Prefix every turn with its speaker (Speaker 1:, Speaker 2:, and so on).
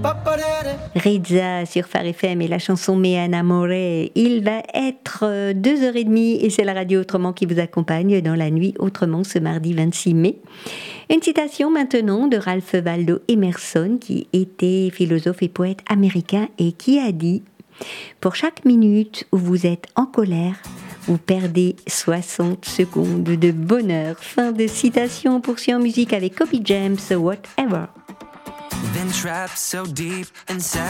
Speaker 1: Rizza sur Phare FM et la chanson Me Enamore. Il va être 2h30 et c'est la radio Autrement qui vous accompagne dans la nuit Autrement ce mardi 26 mai. Une citation maintenant de Ralph Waldo Emerson qui était philosophe et poète américain et qui a dit « Pour chaque minute où vous êtes en colère, vous perdez 60 secondes de bonheur. » Fin de citation. On poursuit en musique avec Kobe James, Whatever.
Speaker 2: Been trapped so deep inside